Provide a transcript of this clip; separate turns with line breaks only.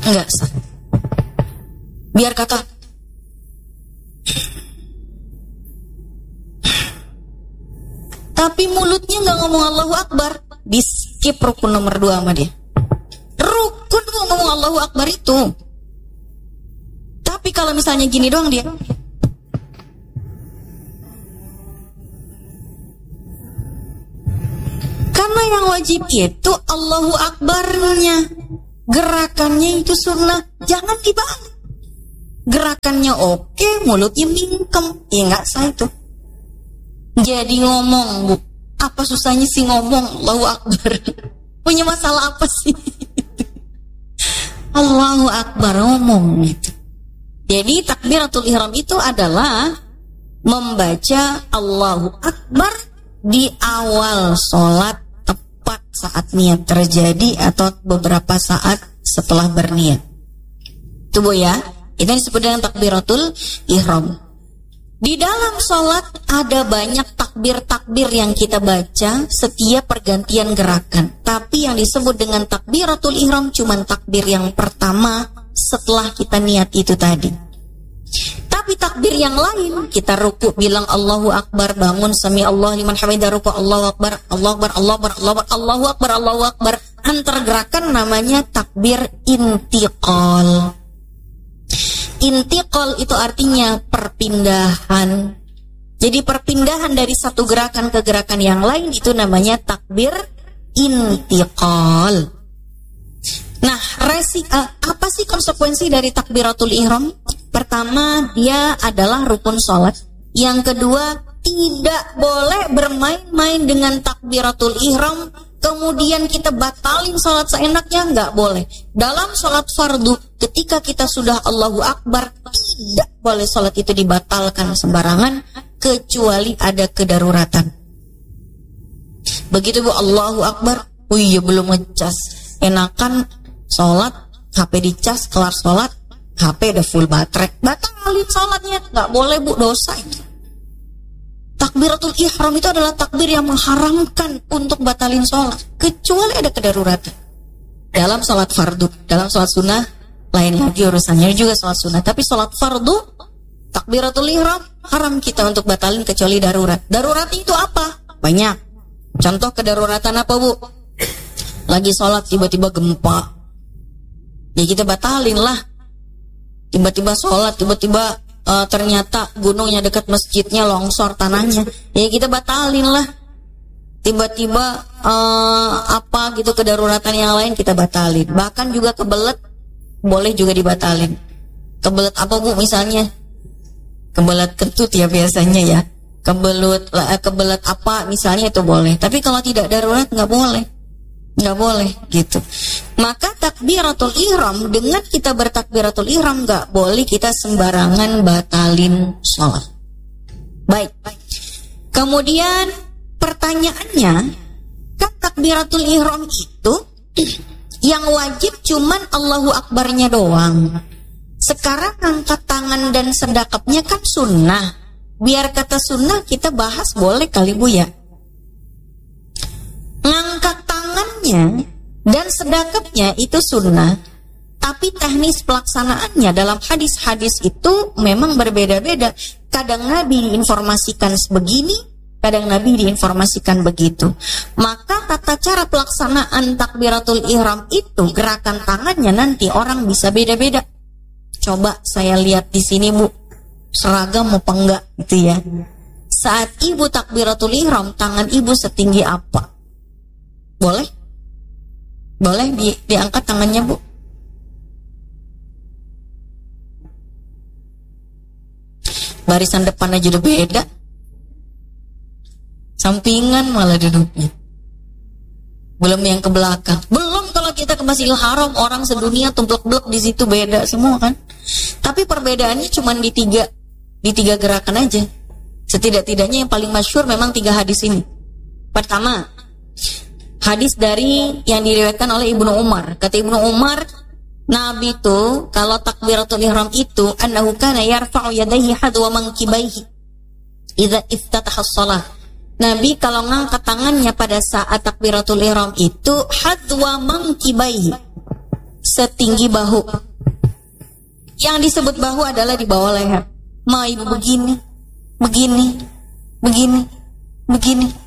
Enggak sah. Biar kata tapi mulutnya nggak ngomong Allahu Akbar, di skip rukun nomor 2 sama dia. Rukun ngomong Allahu Akbar itu. Tapi kalau misalnya gini doang dia, karena yang wajib itu Allahu Akbarnya, gerakannya itu sunnah, jangan dibalik. Gerakannya oke, mulutnya mingkem, ya nggak sah itu. Jadi ngomong, Bu, apa susahnya sih ngomong Allahu Akbar? Punya masalah apa sih? Allahu Akbar, ngomong gitu. Jadi takbiratul ihram itu adalah membaca Allahu Akbar di awal sholat tepat saat niat terjadi atau beberapa saat setelah berniat. Itu Bu ya, itu disebut dengan takbiratul ihram. Di dalam sholat ada banyak takbir-takbir yang kita baca setiap pergantian gerakan. Tapi yang disebut dengan takbiratul ihram cuma takbir yang pertama setelah kita niat itu tadi. Tapi takbir yang lain, kita ruku bilang Allahu Akbar, bangun sami Allah liman hamidah, ruku Allahu Akbar, Allahu Akbar, Allahu Akbar, Allahu Akbar, Allahu Akbar, Allahu Akbar. Antar gerakan namanya takbir intiqal. Intiqal itu artinya perpindahan. Jadi perpindahan dari satu gerakan ke gerakan yang lain itu namanya takbir intiqal. Nah, apa sih konsekuensi dari takbiratul ihram? Pertama, dia adalah rukun sholat. Yang kedua, tidak boleh bermain-main dengan takbiratul ihram. Kemudian kita batalin sholat seenaknya, nggak boleh. Dalam sholat fardu, ketika kita sudah Allahu Akbar, tidak boleh sholat itu dibatalkan sembarangan, kecuali ada kedaruratan. Begitu Bu, Allahu Akbar, oh iya belum ngecas. Enakan sholat, HP dicas, kelar sholat, HP udah full baterai, batalin sholatnya, nggak boleh Bu, dosa itu. Takbiratul ihram itu adalah takbir yang mengharamkan untuk batalin sholat, kecuali ada kedaruratan. Dalam sholat fardu, dalam sholat sunnah lain lagi urusannya, juga sholat sunnah. Tapi sholat fardu, takbiratul ihram haram kita untuk batalin kecuali darurat. Darurat itu apa? Banyak. Contoh kedaruratan apa Bu? Lagi sholat tiba-tiba gempa, ya kita batalin lah. Tiba-tiba sholat, tiba-tiba ternyata gunungnya dekat masjidnya longsor tanahnya, ya kita batalin lah. Tiba-tiba apa gitu kedaruratan yang lain kita batalin. Bahkan juga kebelet boleh juga dibatalin. Kebelet apa Bu misalnya? Kebelet kentut ya biasanya ya. Kebelet apa misalnya itu boleh. Tapi kalau tidak darurat nggak boleh. Nggak boleh gitu. Maka takbiratul ihram, dengan kita bertakbiratul ihram nggak boleh kita sembarangan batalin sholat. Baik. Kemudian pertanyaannya, kan takbiratul ihram itu yang wajib cuman Allahu Akbarnya doang. Sekarang angkat tangan dan sedekapnya kan sunnah. Biar kata sunnah kita bahas boleh kali Bu ya. Ngangkat tangannya dan sedekapnya itu sunnah, tapi teknis pelaksanaannya dalam hadis-hadis itu memang berbeda-beda. Kadang Nabi diinformasikan sebegini, kadang Nabi diinformasikan begitu. Maka tata cara pelaksanaan takbiratul ihram itu, gerakan tangannya nanti orang bisa beda-beda. Coba saya lihat di sini Bu, seragam apa enggak gitu ya. Saat ibu takbiratul ihram, tangan ibu setinggi apa? Boleh? Boleh diangkat tangannya Bu? Barisan depan aja udah beda, sampingan malah duduknya. Belum yang ke belakang. Belum kalau kita ke Masjidil Haram, orang sedunia tumplek-blek di situ beda semua kan. Tapi perbedaannya cuma di tiga gerakan aja. Setidak-tidaknya yang paling masyhur memang 3 hadis ini. Pertama, hadis dari yang diriwayatkan oleh Ibnu Umar. Kata Ibnu Umar, Nabi itu kalau takbiratul ihram itu annahu kana yarfa'u yadayhi hadwa mankibaihi idza iftataha shalah. Nabi kalau ngangkat tangannya pada saat takbiratul ihram itu hadwa mankibaihi, setinggi bahu. Yang disebut bahu adalah di bawah leher. Mau ibu begini, begini, begini, begini.